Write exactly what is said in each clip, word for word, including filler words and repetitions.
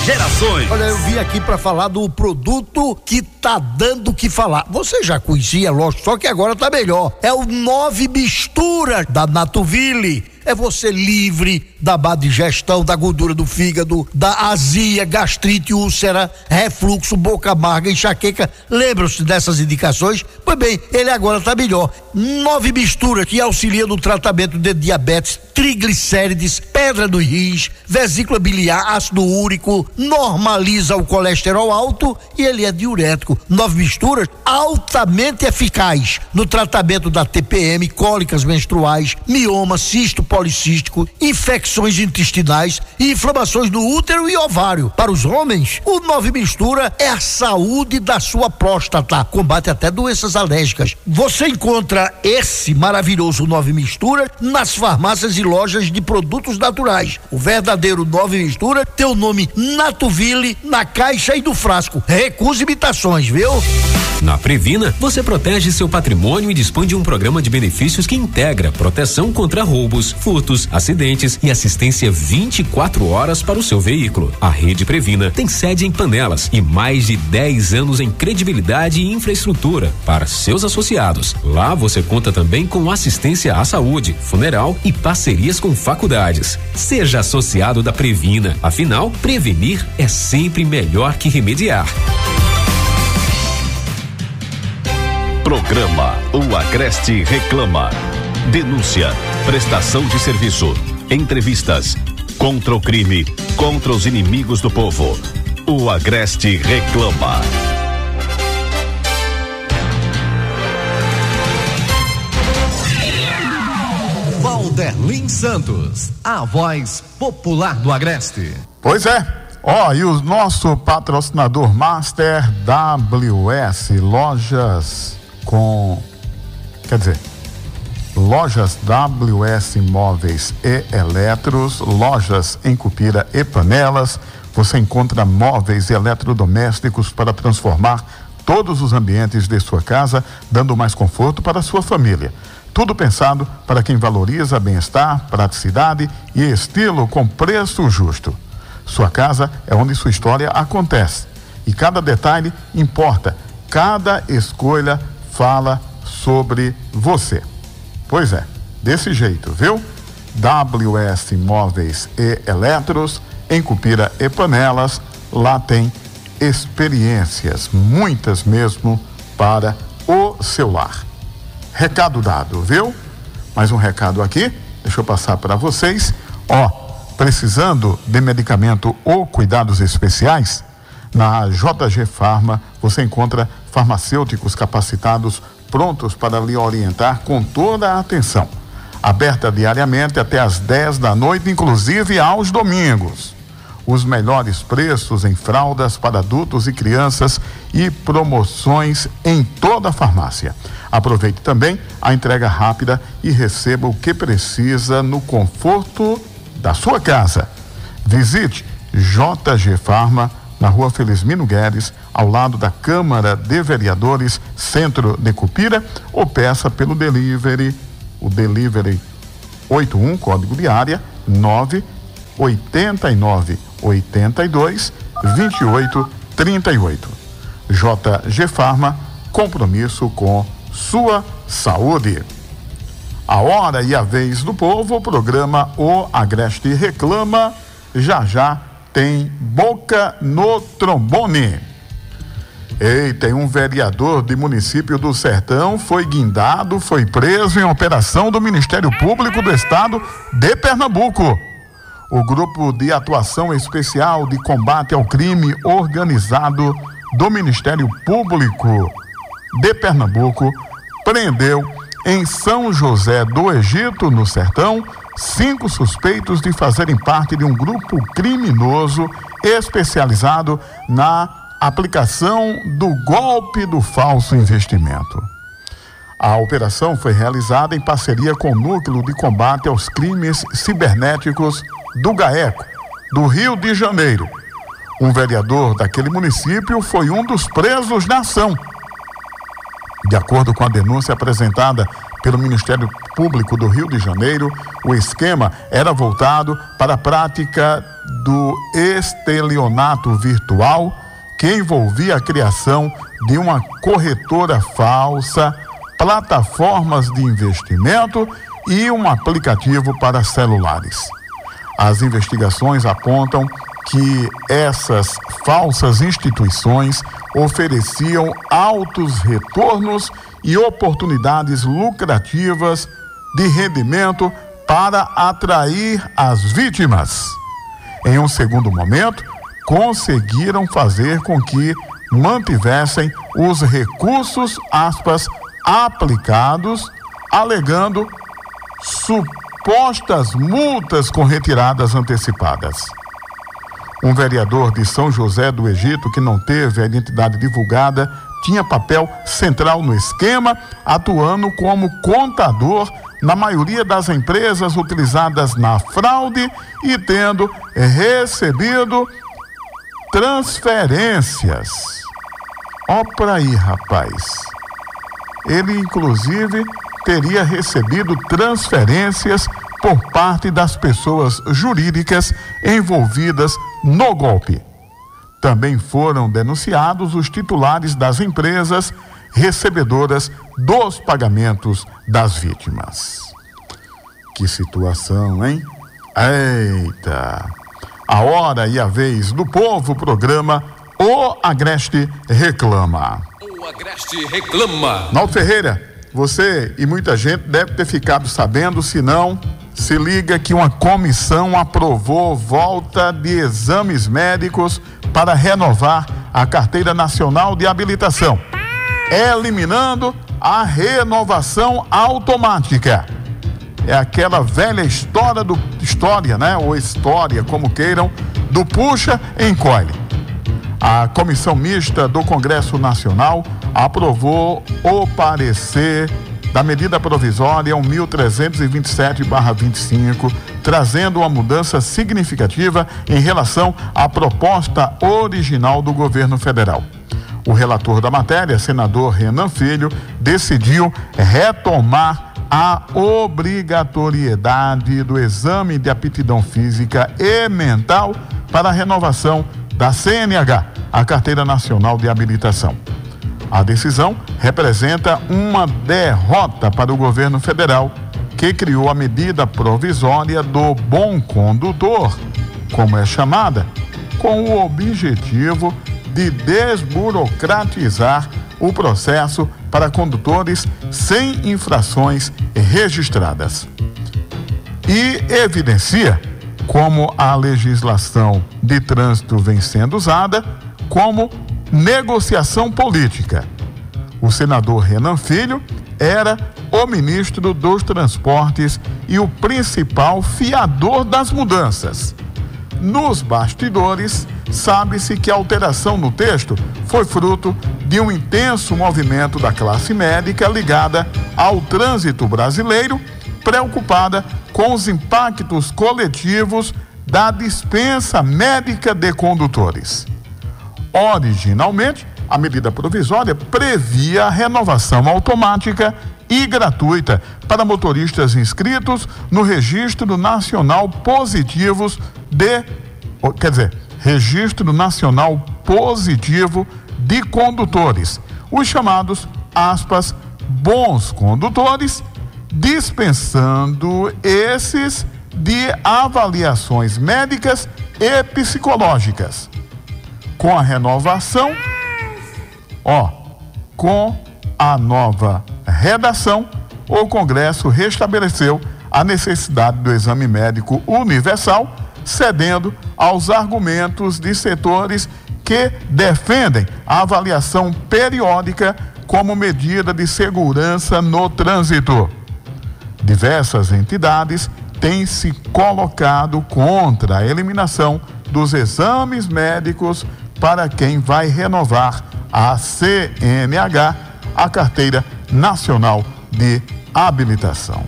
gerações. Olha, eu vim aqui para falar do produto que tá dando o que falar. Você já conhecia, lógico, só que agora tá melhor. É o Nove Mistura da Natuville. É você livre da má digestão, da gordura do fígado, da azia, gastrite, úlcera, refluxo, boca amarga, enxaqueca. Lembram-se dessas indicações? Pois bem, ele agora tá melhor. Nove Mistura, que auxilia no tratamento de diabetes, triglicérides, pedra nos rins, vesícula biliar, ácido úrico, normaliza o colesterol alto e ele é diurético. Nove Misturas, altamente eficaz no tratamento da T P M, cólicas menstruais, mioma, cisto policístico, infecções intestinais e inflamações no útero e ovário. Para os homens, o Nove Mistura é a saúde da sua próstata, combate até doenças alérgicas. Você encontra esse maravilhoso Nove Mistura nas farmácias e lojas de produtos naturais. O verdadeiro Nove Mistura tem o nome Natuville na caixa e no frasco. Recuse imitações, viu? Na Previna, você protege seu patrimônio e dispõe de um programa de benefícios que integra proteção contra roubos, furtos, acidentes e assistência vinte e quatro horas para o seu veículo. A Rede Previna tem sede em Panelas e mais de dez anos em credibilidade e infraestrutura para seus associados. Lá você conta também com assistência à saúde, funeral e parcerias com faculdades. Seja associado da Previna. Afinal, prevenir é sempre melhor que remediar. Programa O Agreste Reclama. Denúncia, prestação de serviço, entrevistas, contra o crime, contra os inimigos do povo. O Agreste Reclama. Valderlin Santos, a voz popular do Agreste. Pois é, ó, e o nosso patrocinador Master W S, lojas com, quer dizer, Lojas W S Móveis e Eletros, lojas em Cupira e Panelas. Você encontra móveis e eletrodomésticos para transformar todos os ambientes de sua casa, dando mais conforto para a sua família. Tudo pensado para quem valoriza bem-estar, praticidade e estilo com preço justo. Sua casa é onde sua história acontece. E cada detalhe importa. Cada escolha fala sobre você. Pois é, desse jeito, viu? W S Móveis e Eletros, em Cupira e Panelas, lá tem experiências, muitas mesmo, para o seu lar. Recado dado, viu? Mais um recado aqui, deixa eu passar para vocês. Ó, precisando de medicamento ou cuidados especiais? Na J G Pharma você encontra farmacêuticos capacitados prontos para lhe orientar com toda a atenção. Aberta diariamente até às dez da noite, inclusive aos domingos. Os melhores preços em fraldas para adultos e crianças e promoções em toda a farmácia. Aproveite também a entrega rápida e receba o que precisa no conforto da sua casa. Visite J G Pharma na Rua Felizmino Guedes, ao lado da Câmara de Vereadores, Centro de Cupira, ou peça pelo delivery, o delivery oitenta e um, código de área nove oitenta e nove oitenta e dois vinte e oito trinta e oito. J G Pharma, compromisso com sua saúde. A hora e a vez do povo, o programa O Agreste Reclama, já já tem boca no trombone. Ei, tem um vereador de município do Sertão, foi guindado, foi preso em operação do Ministério Público do Estado de Pernambuco. O Grupo de Atuação Especial de Combate ao Crime Organizado do Ministério Público de Pernambuco prendeu em São José do Egito, no Sertão, cinco suspeitos de fazerem parte de um grupo criminoso especializado na aplicação do golpe do falso investimento. A operação foi realizada em parceria com o Núcleo de Combate aos Crimes Cibernéticos do GAECO, do Rio de Janeiro. Um vereador daquele município foi um dos presos na ação. De acordo com a denúncia apresentada pelo Ministério Público do Rio de Janeiro, o esquema era voltado para a prática do estelionato virtual, que envolvia a criação de uma corretora falsa, plataformas de investimento e um aplicativo para celulares. As investigações apontam que essas falsas instituições ofereciam altos retornos e oportunidades lucrativas de rendimento para atrair as vítimas. Em um segundo momento, conseguiram fazer com que mantivessem os recursos, aspas, aplicados, alegando supostas multas com retiradas antecipadas. Um vereador de São José do Egito, que não teve a identidade divulgada, tinha papel central no esquema, atuando como contador na maioria das empresas utilizadas na fraude e tendo recebido transferências. Ó pra aí, rapaz. Ele, inclusive, teria recebido transferências por parte das pessoas jurídicas envolvidas no golpe. Também foram denunciados os titulares das empresas recebedoras dos pagamentos das vítimas. Que situação, hein? Eita! A hora e a vez do povo, programa O Agreste Reclama. O Agreste Reclama. Naldo Ferreira, você e muita gente deve ter ficado sabendo, se não, se liga que uma comissão aprovou volta de exames médicos para renovar a Carteira Nacional de Habilitação, eliminando a renovação automática. É aquela velha história do história, né? Ou história, como queiram, do puxa encolhe. A Comissão Mista do Congresso Nacional aprovou o parecer da medida provisória mil trezentos e vinte e sete barra vinte e cinco, trazendo uma mudança significativa em relação à proposta original do governo federal. O relator da matéria, senador Renan Filho, decidiu retomar a obrigatoriedade do exame de aptidão física e mental para a renovação da C N H, a Carteira Nacional de Habilitação. A decisão representa uma derrota para o governo federal, que criou a medida provisória do bom condutor, como é chamada, com o objetivo de desburocratizar o processo para condutores sem infrações registradas. E evidencia como a legislação de trânsito vem sendo usada como negociação política. O senador Renan Filho era o ministro dos Transportes e o principal fiador das mudanças. Nos bastidores, sabe-se que a alteração no texto foi fruto de um intenso movimento da classe médica ligada ao trânsito brasileiro, preocupada com os impactos coletivos da dispensa médica de condutores. Originalmente, a medida provisória previa a renovação automática e gratuita para motoristas inscritos no Registro Nacional Positivos de, quer dizer, Registro Nacional Positivo de Condutores, os chamados, aspas, bons condutores, dispensando esses de avaliações médicas e psicológicas. Com a renovação, ó, com a nova redação, o Congresso restabeleceu a necessidade do exame médico universal, cedendo aos argumentos de setores que defendem a avaliação periódica como medida de segurança no trânsito. Diversas entidades têm se colocado contra a eliminação dos exames médicos para quem vai renovar a C N H, a Carteira Nacional de Habilitação.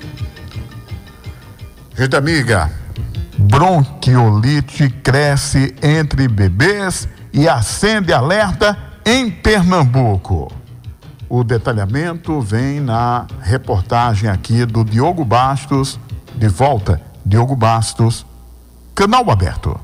Gente amiga, bronquiolite cresce entre bebês e acende alerta em Pernambuco. O detalhamento vem na reportagem aqui do Diogo Bastos. De volta, Diogo Bastos, canal aberto.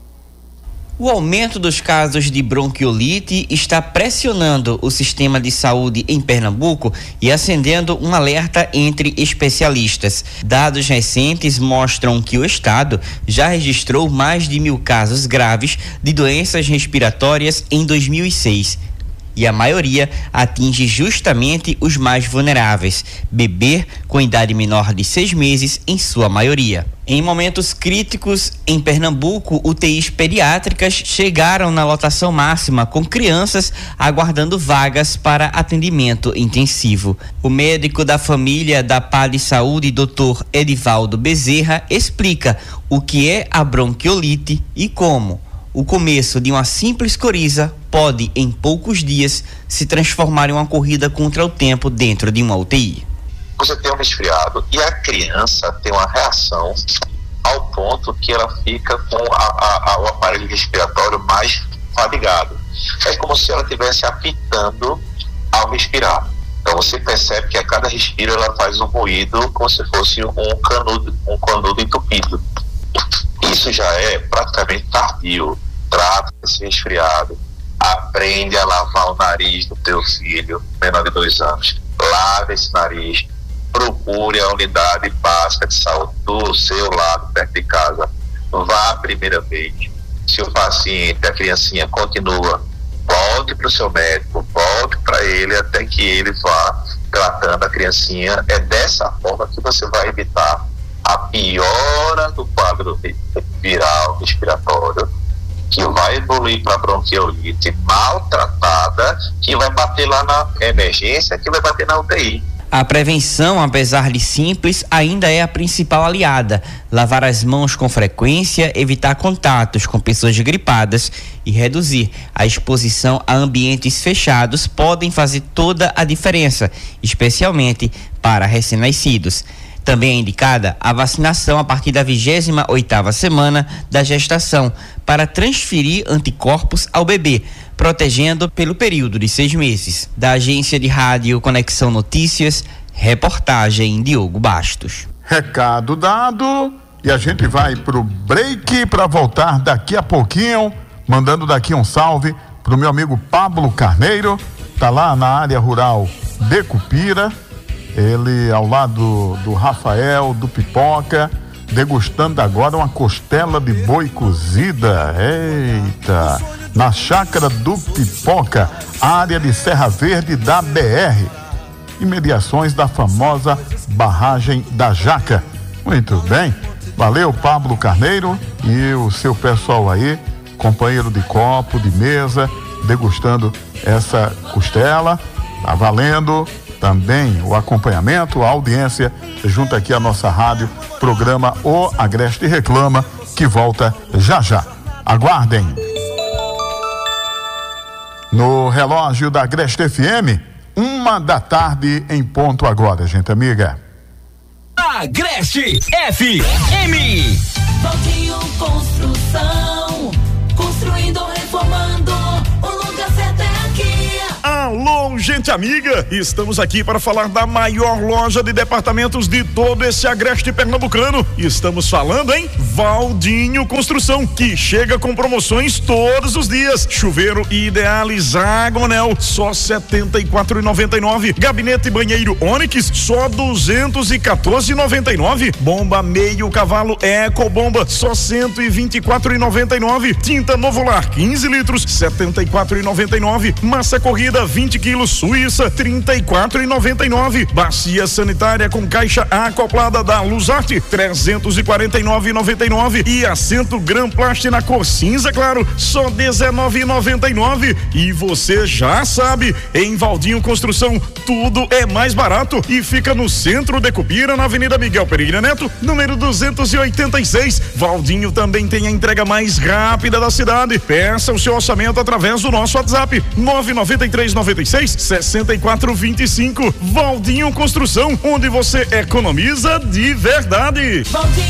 O aumento dos casos de bronquiolite está pressionando o sistema de saúde em Pernambuco e acendendo um alerta entre especialistas. Dados recentes mostram que o estado já registrou mais de mil casos graves de doenças respiratórias em dois mil e seis. E a maioria atinge justamente os mais vulneráveis, bebê com idade menor de seis meses em sua maioria. Em momentos críticos, em Pernambuco, U T Is pediátricas chegaram na lotação máxima, com crianças aguardando vagas para atendimento intensivo. O médico da família da P A de Saúde, doutor Edivaldo Bezerra, explica o que é a bronquiolite e como o começo de uma simples coriza pode, em poucos dias, se transformar em uma corrida contra o tempo dentro de uma U T I. Você tem um resfriado e a criança tem uma reação ao ponto que ela fica com a, a, a, o aparelho respiratório mais fadigado. É como se ela estivesse apitando ao respirar. Então você percebe que a cada respiro ela faz um ruído como se fosse um canudo, um canudo entupido. Isso já é praticamente tardio. Trata esse resfriado, aprende a lavar o nariz do teu filho menor de dois anos, lave esse nariz, procure a unidade básica de saúde do seu lado, perto de casa, vá a primeira vez. Se o paciente, a criancinha continua, volte para o seu médico, volte para ele até que ele vá tratando a criancinha. É dessa forma que você vai evitar a piora do quadro viral respiratório, que vai evoluir para bronquiolite maltratada, que vai bater lá na emergência, que vai bater na U T I. A prevenção, apesar de simples, ainda é a principal aliada. Lavar as mãos com frequência, evitar contatos com pessoas gripadas e reduzir a exposição a ambientes fechados podem fazer toda a diferença, especialmente para recém-nascidos. Também é indicada a vacinação a partir da vigésima oitava semana da gestação para transferir anticorpos ao bebê, protegendo pelo período de seis meses. Da agência de rádio Conexão Notícias, reportagem Diogo Bastos. Recado dado e a gente vai pro break para voltar daqui a pouquinho, mandando daqui um salve pro meu amigo Pablo Carneiro, tá lá na área rural de Cupira. Ele ao lado do Rafael, do Pipoca, degustando agora uma costela de boi cozida. Eita! Na chácara do Pipoca, área de Serra Verde da B R. Imediações da famosa barragem da Jaca. Muito bem. Valeu, Pablo Carneiro e o seu pessoal aí, companheiro de copo, de mesa, degustando essa costela. Tá valendo. Também o acompanhamento, a audiência, junto aqui à nossa rádio, programa O Agreste Reclama, que volta já já. Aguardem. No relógio da Agreste F M, uma da tarde em ponto agora, gente amiga. Agreste F M. Valtinho Construção, construindo, reformando, o lugar certo é aqui. Alô, gente amiga, estamos aqui para falar da maior loja de departamentos de todo esse agreste pernambucano. Estamos falando em Valdinho Construção, que chega com promoções todos os dias. Chuveiro Idealis Agonel, só setenta e quatro reais e noventa e nove centavos. Gabinete e banheiro Onix, só duzentos e quatorze reais e noventa e nove centavos. Bomba meio cavalo Eco Bomba, só cento e vinte e quatro reais e noventa e nove centavos. Tinta Novolar, quinze litros, setenta e quatro reais e noventa e nove centavos. Massa corrida vinte quilos Suíça, trinta e quatro reais e noventa e nove centavos. Bacia sanitária com caixa acoplada da Luzarte, trezentos e quarenta e nove reais e noventa e nove centavos. E assento Gran Plast na cor cinza claro, só dezenove reais e noventa e nove centavos. E você já sabe, em Valdinho Construção tudo é mais barato e fica no centro de Cupira, na Avenida Miguel Pereira Neto, número duzentos e oitenta e seis. Valdinho também tem a entrega mais rápida da cidade. Peça o seu orçamento através do nosso WhatsApp nove nove três nove seis seis quatro dois cinco. Valdinho Construção, onde você economiza de verdade. Valdinho